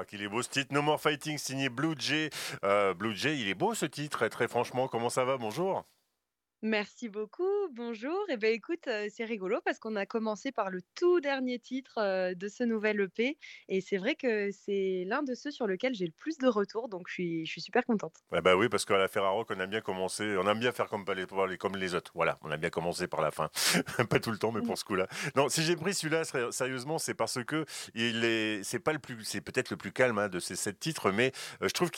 Ah, qu'il est beau ce titre. No More Fighting, signé Blue Jay. Blue Jay, il est beau ce titre, très franchement. Comment ça va? Bonjour. Merci beaucoup, bonjour. Et ben écoute, c'est rigolo parce qu'on a commencé par le tout dernier titre, de ce nouvel EP et c'est vrai que c'est l'un de ceux sur lequel j'ai le plus de retours, donc je suis super contente. Ah bah oui, parce qu'à la Ferrarock, on aime bien commencer, on aime bien faire comme les autres. Voilà, on aime bien commencer par la fin. Pas tout le temps, mais Mmh. pour ce coup-là. Non, si j'ai pris celui-là, sérieusement, c'est parce que c'est pas le plus, c'est peut-être le plus calme de ces 7 titres, mais je trouve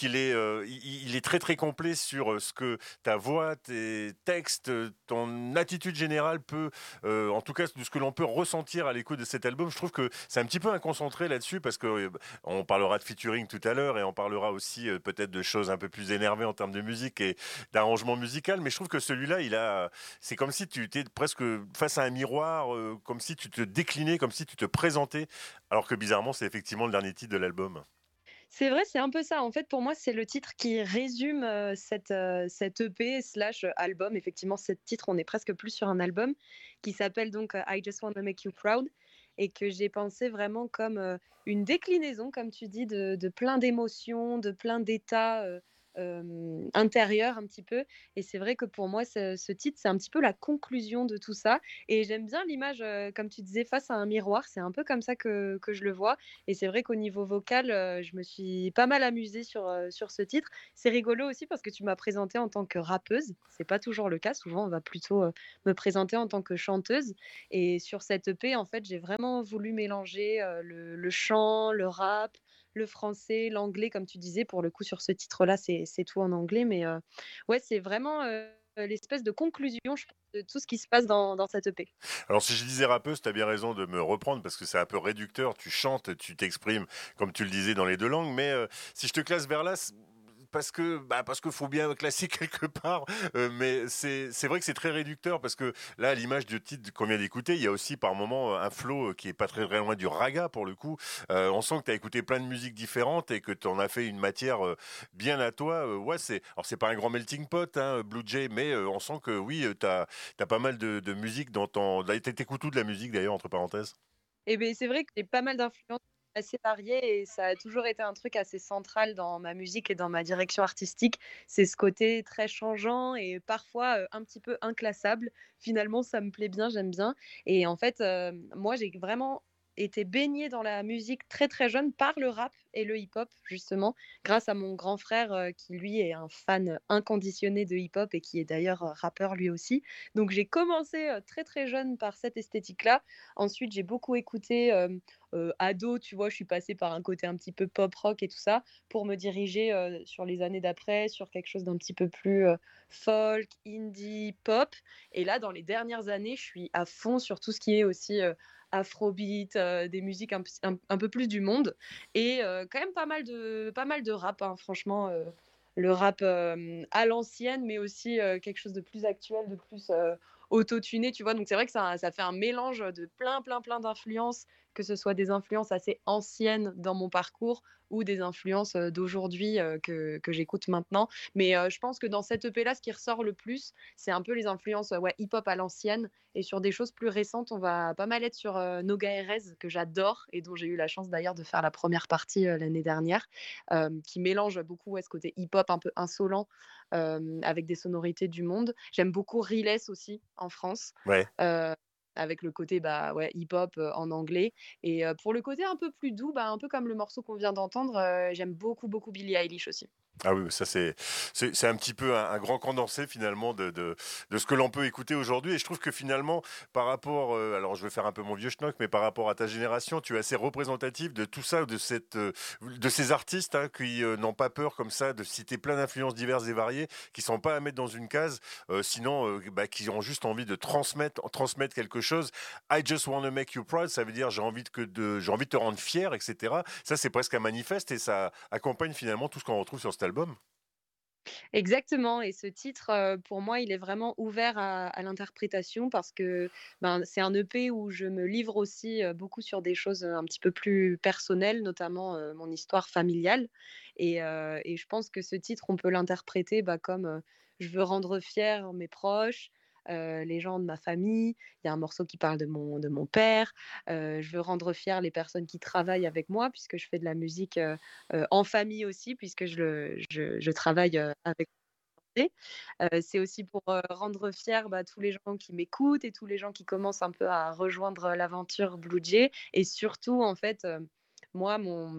il est très complet sur ce que ta voix, tes textes, ton attitude générale peut, en tout cas, de ce que l'on peut ressentir à l'écoute de cet album. Je trouve que c'est un petit peu un concentré là-dessus parce que on parlera de featuring tout à l'heure et on parlera aussi peut-être de choses un peu plus énervées en termes de musique et d'arrangement musical. Mais je trouve que celui-là, c'est comme si tu étais presque face à un miroir, comme si tu te déclinais, comme si tu te présentais. Alors que bizarrement, c'est effectivement le dernier titre de l'album. C'est vrai, c'est un peu ça. En fait, pour moi, c'est le titre qui résume, cet EP slash album. Effectivement, 7 titres, on est presque plus sur un album qui s'appelle donc, I Just Wanna Make You Proud et que j'ai pensé vraiment comme, une déclinaison, comme tu dis, de plein d'émotions, de plein d'états, intérieurs un petit peu et c'est vrai que pour moi, ce titre, c'est un petit peu la conclusion de tout ça et j'aime bien l'image, comme tu disais, face à un miroir. C'est un peu comme ça que je le vois et c'est vrai qu'au niveau vocal, je me suis pas mal amusée sur ce titre. C'est rigolo aussi parce que tu m'as présentée en tant que rappeuse. C'est pas toujours le cas. Souvent, on va plutôt, me présenter en tant que chanteuse et sur cette EP, en fait, j'ai vraiment voulu mélanger, le chant, le rap, le français, l'anglais, comme tu disais. Pour le coup, sur ce titre-là, c'est tout en anglais, mais ouais, c'est vraiment, l'espèce de conclusion, je pense, de tout ce qui se passe dans cette EP. Alors si je disais rappeuse, tu as bien raison de me reprendre parce que c'est un peu réducteur. Tu chantes, tu t'exprimes comme tu le disais dans les deux langues. Mais si je te classe vers là, parce que faut bien classer quelque part, mais c'est vrai que c'est très réducteur parce que là, à l'image du titre qu'on vient d'écouter, il y a aussi par moment un flow qui est pas très loin du raga pour le coup. On sent que tu as écouté plein de musiques différentes et que tu en as fait une matière bien à toi. Ouais, c'est pas un grand melting pot, hein, Blue Jay, mais on sent que oui, t'as pas mal de musique dans ton. T'écoutes où de la musique d'ailleurs entre parenthèses? Et beh, c'est vrai que j'ai pas mal d'influences assez variées et ça a toujours été un truc assez central dans ma musique et dans ma direction artistique. C'est ce côté très changeant et parfois, un petit peu inclassable. Finalement, ça me plaît bien, j'aime bien et en fait, moi, j'ai vraiment été baignée dans la musique très, très jeune par le rap et le hip-hop justement, grâce à mon grand frère, qui lui est un fan inconditionné de hip-hop et qui est d'ailleurs, rappeur lui aussi. Donc j'ai commencé, très, très jeune par cette esthétique-là. Ensuite, j'ai beaucoup écouté, ado, tu vois? Je suis passée par un côté un petit peu pop rock et tout ça, pour me diriger, sur les années d'après, sur quelque chose d'un petit peu plus, folk, indie, pop et là, dans les dernières années, je suis à fond sur tout ce qui est aussi, afrobeat, des musiques un peu plus du monde et quand même pas mal de rap, hein, franchement, le rap, à l'ancienne, mais aussi, quelque chose de plus actuel, de plus, autotuné, tu vois? Donc c'est vrai que ça fait un mélange de plein, plein, plein d'influences, que ce soit des influences assez anciennes dans mon parcours ou des influences, d'aujourd'hui, que j'écoute maintenant. Mais, je pense que dans cette EP-là, ce qui ressort le plus, c'est un peu les influences, ouais, hip-hop à l'ancienne et sur des choses plus récentes, on va pas mal être sur, Noga Erez que j'adore et dont j'ai eu la chance d'ailleurs de faire la première partie, l'année dernière, qui mélange beaucoup, ouais, ce côté hip-hop un peu insolent, avec des sonorités du monde. J'aime beaucoup Riles aussi en France, Ouais. heu, avec le côté, bah, ouais, hip-hop, en anglais et pour le côté un peu plus doux, bah, un peu comme le morceau qu'on vient d'entendre, j'aime beaucoup, beaucoup Billie Eilish aussi. Ah oui, ça c'est un petit peu un grand condensé finalement de ce que l'on peut écouter aujourd'hui et je trouve que finalement par rapport, alors je vais faire un peu mon vieux schnock, mais par rapport à ta génération, tu es assez représentatif de tout ça, de ces artistes qui n'ont pas peur comme ça de citer plein d'influences diverses et variées, qui sont pas à mettre dans une case, sinon qui ont juste envie de transmettre quelque chose. I just wanna make you proud, ça veut dire j'ai envie de te rendre fier, etc. Ça c'est presque un manifeste et ça accompagne finalement tout ce qu'on retrouve sur cet album. Exactement et ce titre, pour moi, il est vraiment ouvert à l'interprétation parce que, ben, c'est un EP où je me livre aussi, beaucoup sur des choses, un petit peu plus personnelles, notamment, mon histoire familiale et je pense que ce titre, on peut l'interpréter, bah, comme, je veux rendre fiers mes proches, les gens de ma famille. Il y a un morceau qui parle de mon père. Je veux rendre fiers les personnes qui travaillent avec moi puisque je fais de la musique, en famille aussi puisque je travaille, avec c'est aussi pour, rendre fiers, bah, tous les gens qui m'écoutent et tous les gens qui commencent un peu à rejoindre l'aventure Blue Jay et surtout, en fait, moi,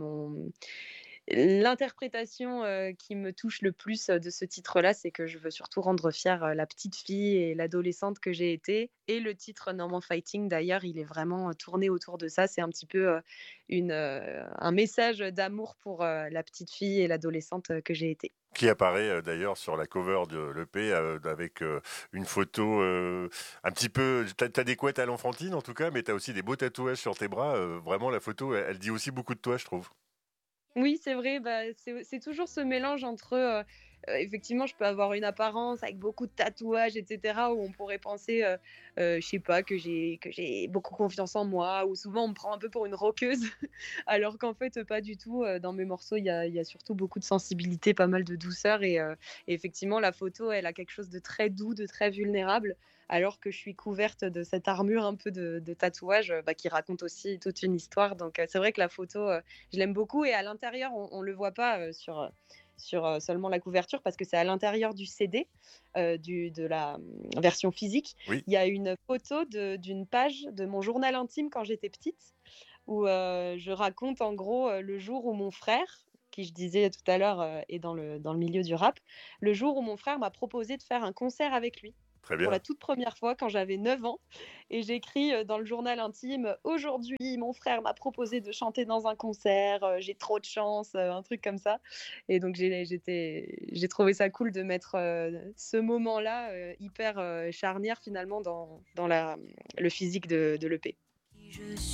l'interprétation, qui me touche le plus, de ce titre-là, c'est que je veux surtout rendre fière, la petite fille et l'adolescente que j'ai été et le titre No More Fighting d'ailleurs, il est vraiment, tourné autour de ça. C'est un petit peu, un message d'amour pour, la petite fille et l'adolescente, que j'ai été. Qui apparaît d'ailleurs sur la cover de l'EP avec une photo un petit peu. T'as des couettes à l'enfantine en tout cas, mais t'as aussi des beaux tatouages sur tes bras. Vraiment, la photo, elle dit aussi beaucoup de toi, je trouve. Oui, c'est vrai, bah, c'est toujours ce mélange entre, effectivement, je peux avoir une apparence avec beaucoup de tatouages et cetera, où on pourrait penser, je sais pas, que j'ai beaucoup confiance en moi, ou souvent on me prend un peu pour une rockeuse, alors qu'en fait, pas du tout, dans mes morceaux, il y a surtout beaucoup de sensibilité, pas mal de douceur et effectivement, la photo, elle a quelque chose de très doux, de très vulnérable, alors que je suis couverte de cette armure un peu de tatouages, bah, qui raconte aussi toute une histoire donc c'est vrai que la photo, je l'aime beaucoup et à l'intérieur, on le voit pas, sur, seulement la couverture parce que c'est à l'intérieur du CD, de la, version physique. Oui, Il y a une photo d'une page de mon journal intime quand j'étais petite où, je raconte en gros, le jour où mon frère, qui je disais tout à l'heure, est dans le milieu du rap, le jour où mon frère m'a proposé de faire un concert avec lui. très Pour la bien. toute première fois quand j'avais 9 ans et j'écris, dans le journal intime: «Aujourd'hui, mon frère m'a proposé de chanter dans un concert, j'ai trop de chance», un truc comme ça et donc j'ai trouvé ça cool de mettre, ce moment-là, hyper, charnière finalement dans le physique de l'EP.